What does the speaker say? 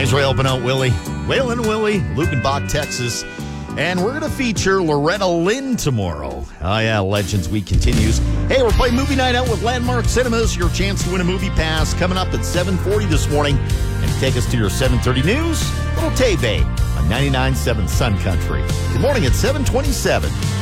Thanks for helping out, Willie. Waylon Willie, Lukenbach, Texas. And we're going to feature Loretta Lynn tomorrow. Oh, yeah, Legends Week continues. Hey, we're playing Movie Night Out with Landmark Cinemas. Your chance to win a movie pass coming up at 7:40 this morning. And take us to your 7:30 news, Little Tay Bay on 99.7 Sun Country. Good morning at 7:27.